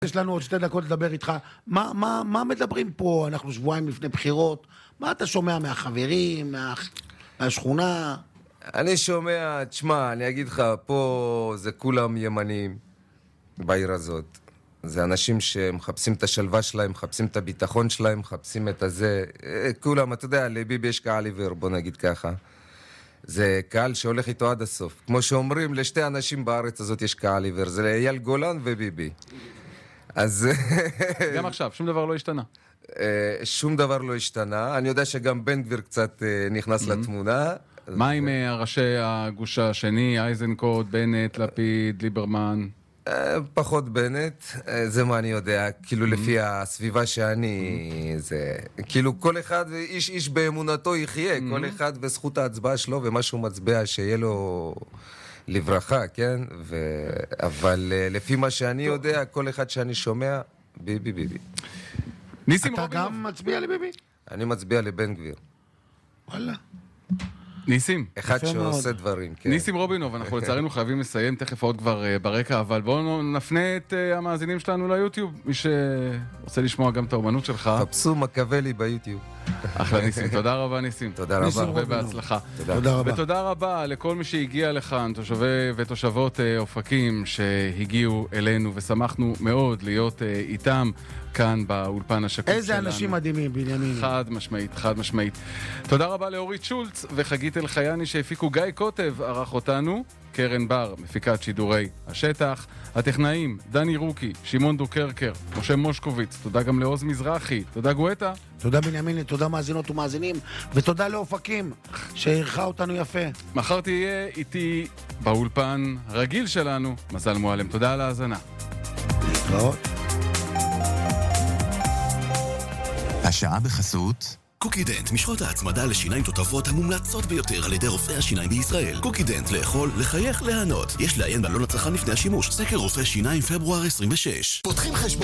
יש לנו עוד 2 דקות לדבר איתך. מה מדברים פה? אנחנו שבועיים לפני בחירות. מה אתה שומע מהחברים, מהשכונה? אני שומע, תשמע, אני אגיד לך, פה זה כולם ימנים בעיר הזאת. זה אנשים שמחפשים את השלווה שלהם, מחפשים את הביטחון שלהם, מחפשים את הזה. כולם, אתה יודע, לביבי יש קהל עיוור, בוא נגיד ככה. זה קהל שהולך איתו עד הסוף. כמו שאומרים, לשתי אנשים בארץ הזאת יש קהל עיוור. זה אייל גולן וביבי. אז... גם עכשיו, שום דבר לא השתנה. שום דבר לא השתנה. אני יודע שגם בן גביר קצת נכנס לתמונה. מה עם ראשי הגוש השני, אייזנקוט, בנט, לפיד, ליברמן? פחות בנט, זה מה אני יודע, כאילו לפי הסביבה שאני, זה, כאילו כל אחד, איש באמונתו יחיה, כל אחד בזכות ההצבעה שלו ומה שהוא מצביע שיהיה לו לברכה, כן? אבל לפי מה שאני יודע, כל אחד שאני שומע, ביבי. ניסים אתה רובינוב. גם מצביע לביבי? אני מצביע לבן גביר. וואלה. ניסים. אחד יפה שעושה מאוד. דברים, כן. ניסים רובינוב, אנחנו לצערנו חייבים לסיים, תכף עוד כבר ברקע, אבל בואו נפנה את המאזינים שלנו ליוטיוב, מי שרוצה לשמוע גם את האומנות שלך. חפשו מקוולי ביוטיוב. אחלה ניסים, תודה רבה ניסים. תודה ניסים רבה. רובינוב. ובהצלחה. תודה רבה. ותודה רבה לכל מי שהגיע לכאן, תושבי ותושבות אופקים שהגיעו אלינו, ושמחנו מאוד להיות איתם כאן באולפן השקוף שלנו. איזה אנשים מדהימים, בנימין. חד משמעית. תודה רבה לאורית שולץ וחגית אלחייני שהפיקו. גיא קוטב ערך אותנו, קרן בר מפיקת שידורי השטח, הטכנאים דני רוקי, שמעון דוקרקר, משה מושקוביץ, תודה גם לעוז מזרחי, תודה גואטה. תודה בנימין, תודה מאזינות ומאזינים, ותודה לאופקים שערכה אותנו יפה. מחר תהיה איתי באולפן הרגיל שלנו, מזל מועלם. תודה על ההאזנה. להתראות. השעה בחסות קוקידנט, משחות ההצמדה לשיניים תותבות המומלצות ביותר על ידי רופאי השיניים בישראל. קוקידנט, לאכול, לחייך, להנות. יש לעיין בעלון הצרכן לפני השימוש. סקר רופא שיניים פברואר 26. פותחים חשבון